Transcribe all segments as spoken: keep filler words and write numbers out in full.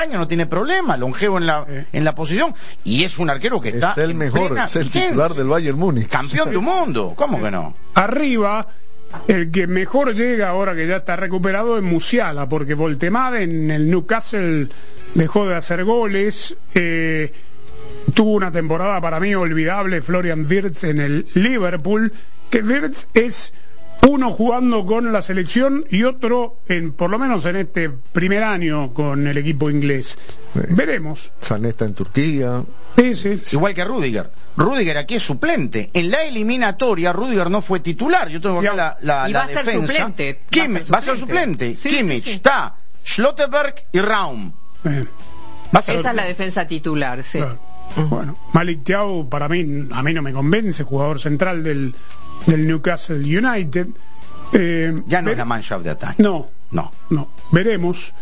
años, no tiene problema, longevo en la eh. en la posición, y es un arquero que es está el mejor, es el titular del Bayern Múnich, campeón del mundo, ¿cómo que no? Arriba, el que mejor llega ahora que ya está recuperado es Musiala, porque Voltemade en el Newcastle dejó de hacer goles, eh, tuvo una temporada para mí olvidable Florian Wirtz en el Liverpool, que Wirtz es uno jugando con la selección y otro, en por lo menos en este primer año con el equipo inglés. Sí. Veremos. Sané está en Turquía. Sí, sí. Igual que Rüdiger. Rüdiger aquí es suplente. En la eliminatoria Rüdiger no fue titular. Yo tengo acá la, la, y la va defensa. A ser suplente. Kimmich, va a ser suplente. Sí, Kimmich, sí, sí. está Schlotterberg y Raum. Eh. Esa es la defensa titular, sí. Claro. Uh-huh. Bueno, Malik Thiaw para mí, a mí no me convence, jugador central del, del Newcastle United. Eh, ya no ver... es la Mannschaft de ataque. No, no, no. Veremos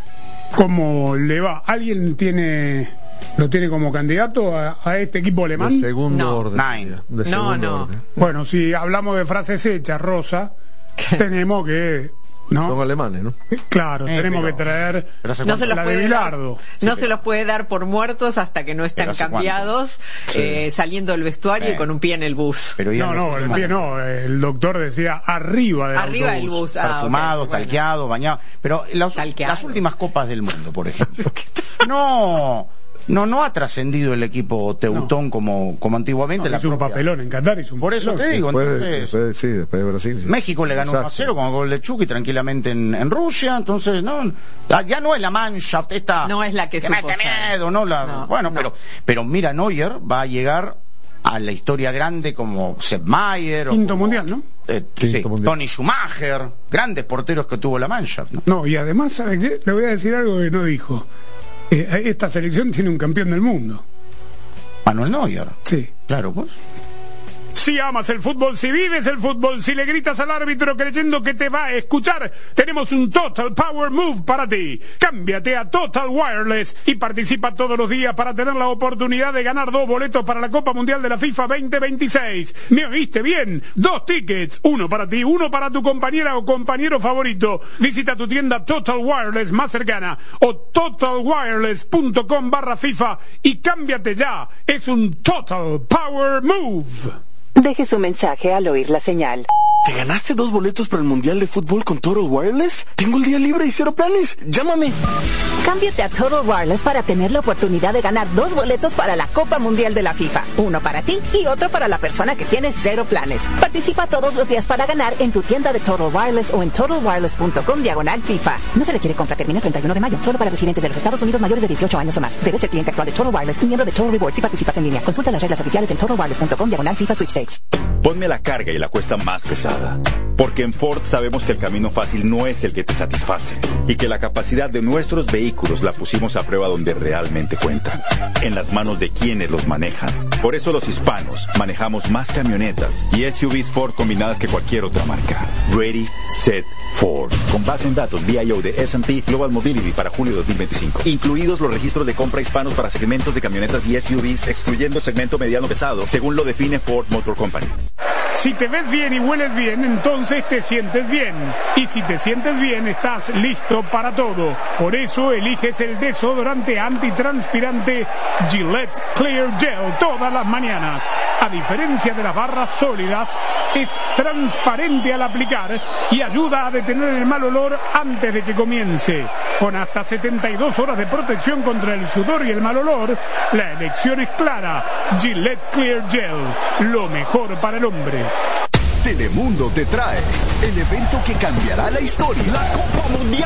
cómo le va. ¿Alguien tiene lo tiene como candidato a, a este equipo alemán? De segundo no. orden. Nine. De segundo no, no. orden. Bueno, si hablamos de frases hechas, Rosa, tenemos que... ¿no? Son alemanes, ¿no? Claro, eh, tenemos pero, que traer no se los la puede de Bilardo. dar, sí, no pero... se los puede dar por muertos hasta que no están cambiados, sí. eh, saliendo del vestuario eh. y con un pie en el bus. Pero no, no, el pie no, el doctor decía arriba del arriba autobús. del bus. Ah, perfumado, okay, talqueado, bueno. bañado. Pero las, las últimas copas del mundo, por ejemplo. no... No, no ha trascendido el equipo teutón no. como, como antiguamente. No, la hizo propia... un papelón en Qatar, hizo un Por eso papelón. te digo, después, entonces... después, sí, después de Brasil. Sí. México le ganó uno a cero con gol de Chucky tranquilamente en, en Rusia, entonces no, ya no es la Mannschaft esta... No es la que, que supo mete miedo, no, la, no, bueno, no. pero pero mira, Neuer va a llegar a la historia grande como Sepp Maier... Quinto como, mundial, ¿no? Eh, Quinto sí, mundial. Tony Schumacher, grandes porteros que tuvo la Mannschaft, ¿no? No, y además, ¿sabe qué? Le voy a decir algo que no dijo. Eh, esta selección tiene un campeón del mundo. Manuel Neuer. Sí. Claro, pues. Si amas el fútbol, si vives el fútbol, si le gritas al árbitro creyendo que te va a escuchar, tenemos un Total Power Move para ti. Cámbiate a Total Wireless y participa todos los días para tener la oportunidad de ganar dos boletos para la Copa Mundial de la FIFA veinte veintiséis. ¿Me oíste bien? Dos tickets, uno para ti, uno para tu compañera o compañero favorito. Visita tu tienda Total Wireless más cercana o totalwireless.com barra FIFA y cámbiate ya. Es un Total Power Move. Deje su mensaje al oír la señal. ¿Te ganaste dos boletos para el Mundial de Fútbol con Total Wireless? Tengo el día libre y cero planes. Llámame. Cámbiate a Total Wireless para tener la oportunidad de ganar dos boletos para la Copa Mundial de la FIFA. Uno para ti y otro para la persona que tiene cero planes. Participa todos los días para ganar en tu tienda de Total Wireless o en totalwireless.com diagonal FIFA. No se requiere compra, termina el treinta y uno de mayo. Solo para residentes de los Estados Unidos mayores de dieciocho años o más. Debes ser cliente actual de Total Wireless y miembro de Total Rewards si participas en línea. Consulta las reglas oficiales en totalwireless.com diagonal FIFA Sweepstakes. Ponme la carga y la cuesta más pesada. Porque en Ford sabemos que el camino fácil no es el que te satisface y que la capacidad de nuestros vehículos la pusimos a prueba donde realmente cuenta, en las manos de quienes los manejan. Por eso los hispanos manejamos más camionetas y S U Vs Ford combinadas que cualquier otra marca. Ready, Set, Ford. Con base en datos V I O de S and P Global Mobility para julio de dos mil veinticinco. Incluidos los registros de compra hispanos para segmentos de camionetas y S U Vs, excluyendo el segmento mediano pesado, según lo define Ford Motor Company. Si te ves bien y hueles bien, entonces te sientes bien. Y si te sientes bien, estás listo para todo. Por eso eliges el desodorante antitranspirante Gillette Clear Gel todas las mañanas. A diferencia de las barras sólidas, es transparente al aplicar y ayuda a detener el mal olor antes de que comience. Con hasta setenta y dos horas de protección contra el sudor y el mal olor, la elección es clara. Gillette Clear Gel, lo mejor para el hombre. Telemundo te trae el evento que cambiará la historia. La Copa Mundial